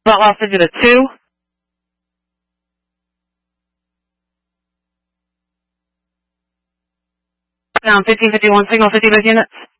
lost digit is 2. Now 1551, signal 50 units.